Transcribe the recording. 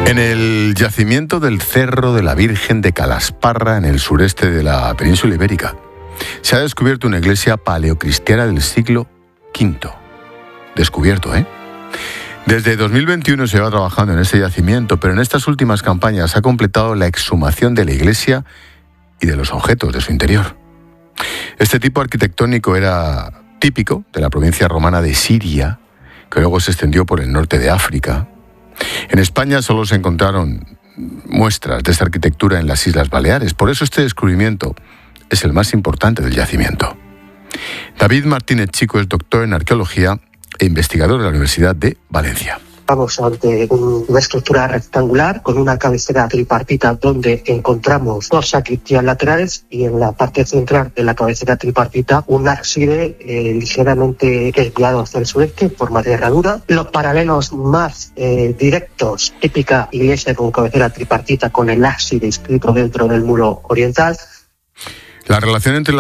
En el yacimiento del Cerro de la Virgen de Calasparra, en el sureste de la península ibérica, se ha descubierto una iglesia paleocristiana del siglo V. Descubierto, ¿eh? Desde 2021 se va trabajando en este yacimiento, pero en estas últimas campañas se ha completado la exhumación de la iglesia y de los objetos de su interior. Este tipo arquitectónico era típico de la provincia romana de Siria, que luego se extendió por el norte de África. En España solo se encontraron muestras de esta arquitectura en las Islas Baleares. Por eso este descubrimiento es el más importante del yacimiento. David Martínez Chico es doctor en arqueología e investigador de la Universidad de Valencia. Estamos ante una estructura rectangular con una cabecera tripartita donde encontramos dos sacristías laterales y en la parte central de la cabecera tripartita un ábside ligeramente desviado hacia el sureste en forma de herradura. Los paralelos más directos, típica iglesia con cabecera tripartita con el ábside inscrito dentro del muro oriental. La relación entre